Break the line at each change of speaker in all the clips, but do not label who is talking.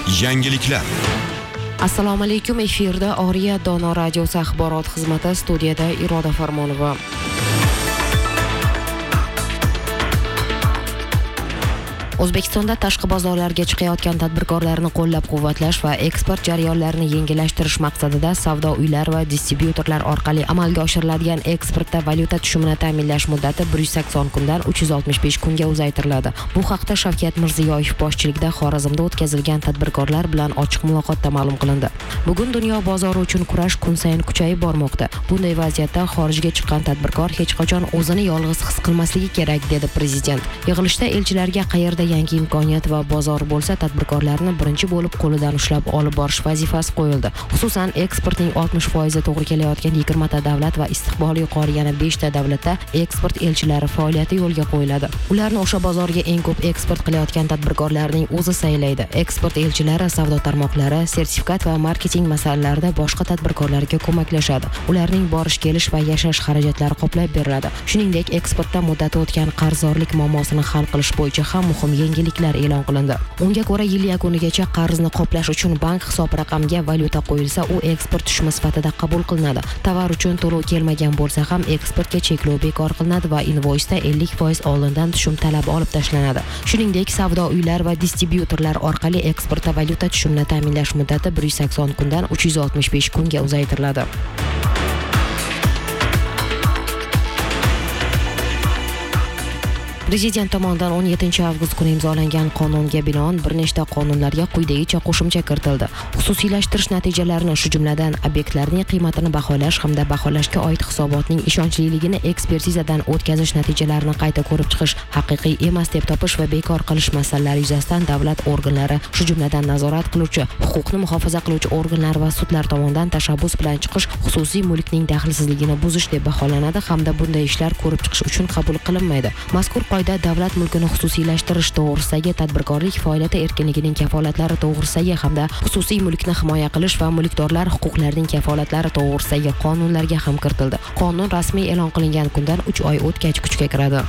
Yangiliklar.
Assalomu alaykum, efirda Oriya Dono radiosi axborot xizmati, studiyada Iroda Farmonova. O'zbekistonda tashqi bozorlarga chiqayotgan tadbirkorlarni qo'llab-quvvatlash va eksport jarayonlarini yengillashtirish maqsadida savdo uylari va distribyutorlar orqali amalga oshiriladigan eksportda valyuta tushumini ta'minlash muddati 180 kundan 365 kunga uzaytiriladi. Bu haqda Shavkat Mirziyoyev boshchiligida Xorazmda o'tkazilgan tadbirkorlar bilan ochiq muloqotda ma'lum qilindi. Bugun dunyo bozori uchun kurash kun sayin kuchayib bormoqda. Bunday vaziyatda xorijga chiqqan tadbirkor hech qachon o'zini yolg'iz his qilmasligi kerak, dedi prezident. Yig'ilishda elchilarga qayerda yangi imkoniyat va bozor bo'lsa, tadbirkorlarni birinchi bo'lib qo'lidan ushlab olib borish vazifasi qo'yildi. Xususan, eksportning 60% to'g'ri kelayotgan 20 ta davlat va istiqboli yuqori yana 5 ta davlatda eksport elchilari faoliyati yo'lga qo'yiladi. Ularni o'sha bozorga eng ko'p eksport qilayotgan tadbirkorlarning o'zi saylaydi. Eksport elchilari savdo tarmoqlari, sertifikat va marketing masalalarida boshqa tadbirkorlarga ko'maklashadi. Ularning borish-kelish va yashash xarajatlari qoplab beriladi. Shuningdek, eksportda muddati o'tgan qarzdorlik muammosini hal qilish bo'yicha ham muhim yangiliklar e'lon qilindi. Unga ko'ra, yil yakunigacha qarzni qoplash uchun bank hisob raqamiga valyuta qo'yilsa, u eksport tushumi sifatida qabul qilinadi. Tovar uchun to'lov kelmagan bo'lsa ham eksportga cheklov bekor qilinadi va invoysda 50% oldindan tushum talabi olib tashlanadi. Shuningdek, savdo uylari va distribyutorlar orqali eksportda valyuta tushumini ta'minlash muddati 180 kundan 365 kunga uzaytiriladi. Prezident tomonidan 17 avgust kuni imzolangan qonunga binoan bir nechta qonunlarga quyidagicha qo'shimcha kiritildi. Xususiylashtirish natijalarini, shu jumladan obyektlarning qiymatini baholash hamda baholashga oid hisobotning ishonchliligini ekspertizadan o'tkazish natijalarini qayta ko'rib chiqish, haqiqiy emas deb topish va bekor qilish masalalari yuzasidan davlat organlari, shu jumladan nazorat qiluvchi, huquqni muhofaza qiluvchi organlar va sudlar tomonidan tashabbus bilan chiqish xususiy mulkning daxlsizligini buzish deb baholanadi hamda bunday ishlar ko'rib chiqish uchun qabul qilinmaydi. Mazkur davlat mulkini xususiylashtirish to'g'risidagi tadbirkorlik faoliyati erkinligining kafolatlari to'g'risidagi hamda xususiy mulkni himoya qilish va mulkdorlar huquqlarining kafolatlari to'g'risidagi qonunlarga ham kiritildi. Qonun rasmiy e'lon qilingan kundan 3 oy o'tgach kuchga kiradi.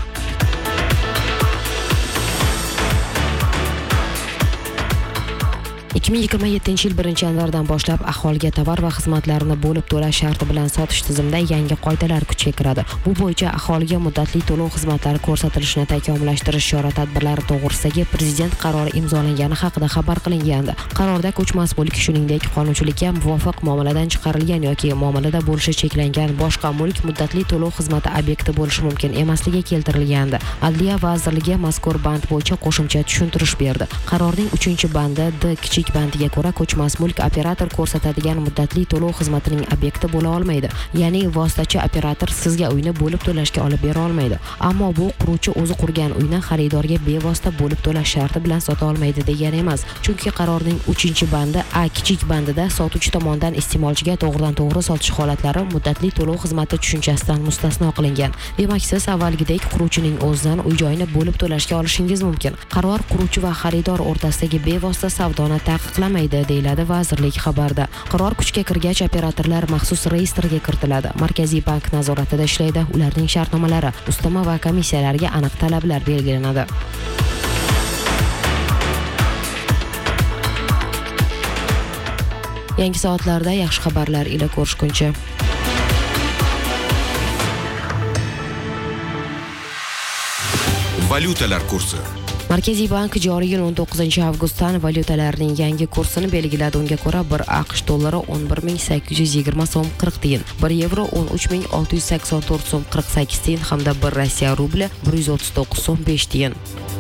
...2027 yil 1-yanvardan boshlab aholiga tovar va xizmatlarni bo'lib to'lash sharti bilan sotish tizimida yangi qoidalar kuchga kiradi. Bu bo'yicha aholiga muddatli to'lov xizmatlari ko'rsatilishini takomillashtirish chora-tadbirlari to'g'risidagi prezident qarori imzolangani haqida xabar qilingandi. Qarorda ko'chmas mulk, shuningdek, qonunchilikka muvofiq muomaladan chiqarilgan yoki muomalada bo'lishi cheklangan boshqa mulk muddatli to'lov xizmati obyekti bo'lishi mumkin emasligi keltirilgandi. Adliya vazirligi mazkur band bo'yicha qo'shimcha tushuntirish berdi. Qarorning 3-bandi D kichik bandiga ko'ra ko'chmas mulk operator ko'rsatadigan muddatli to'lov xizmatining obyekti bo'la olmaydi. Ya'ni vositachi operator sizga uyni bo'lib to'lashga olib bera olmaydi. Ammo bu quruvchi o'zi qurgan uyni xaridorga bevosita bo'lib to'lash sharti bilan sota olmaydi degani emas. Chunki qarorning 3-bandi A kichik bandida sotuvchi tomonidan iste'molchiga to'g'ridan-to'g'ri sotish holatlari muddatli to'lov xizmati tushunchasidan mustasno qilingan. Demak, siz avvalgidek quruvchining o'zidan uy-joyni bo'lib to'lashga olishingiz mumkin. Qaror quruvchi va xaridor o'rtasidagi bevosita savdoni taqiqlamaydi, deyiladi vazirlik xabarda. Qaror kuchga kirgach, operatorlar maxsus reyestrga kiritiladi. Markaziy bank nazoratida ishlaydi. Ularning shartnomalari, ustama va komissiyalarga aniq talablar belgilanadi. Yangi soatlarda yaxshi xabarlar ila ko'rishguncha.
Valyutalar kursi.
Markaziy bank joriy yil 19 avgustdan valyutalarning yangi kursini belgiladi. Unga ko'ra 1 AQSh dollari 11.820 so'm 40 tiyin, 1 yevro 13.684 so'm 48 tiyin hamda 1 Rossiya rubli 139 so'm 5 tiyin.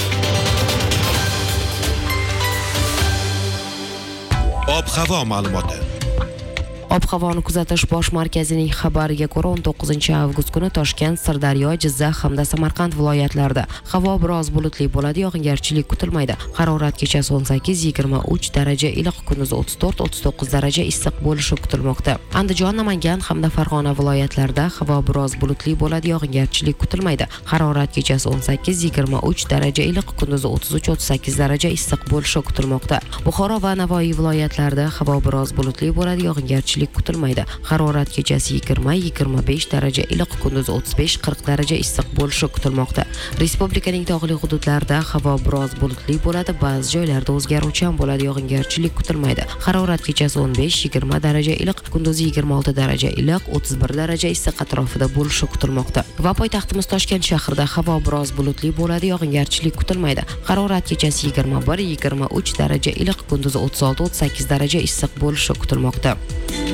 Ob-havo ma'lumoti.
Ob-havoni kuzatish bosh markazining xabariga ko'ra 19 avgust kuni Toshkent, Sirdaryo, Jizzax hamda Samarqand viloyatlarida havo biroz bulutli bo'ladi, yog'ingarchilik kutilmaydi. Harorat kechasi 18-23 daraja, iliq kunduz 34-39 daraja issiq bo'lishi kutilmoqda. Andijon, Namangan hamda Farg'ona viloyatlarida havo biroz bulutli bo'ladi, yog'ingarchilik kutilmaydi. Harorat kechasi 18-23 daraja, iliq kunduz 33-38 daraja issiq bo'lishi kutilmoqda. Buxoro va Navoiy viloyatlarida havo biroz bulutli bo'ladi, yog'ingarchilik yog'ingarchilik kutilmaydi. Harorat kechasi 20-25 daraja iliq, kunduz 35-40 daraja issiq bo'lishi kutilmoqda. Respublikaning tog'li hududlarida havo biroz bulutli bo'ladi, ba'zi joylarda o'zgaruvchan bo'ladi, yog'ingarchilik kutilmaydi. Harorat kechasi 15-20 daraja iliq, kunduzi 26 daraja iliq, 31 daraja issiq atrofida bo'lishi kutilmoqda. Va poytaxtimiz Toshkent shahrida havo biroz bulutli bo'ladi, yog'ingarchilik kutilmaydi. Harorat kechasi 21-23 daraja iliq, kunduzi 36-38 daraja issiq bo'lishi kutilmoqda.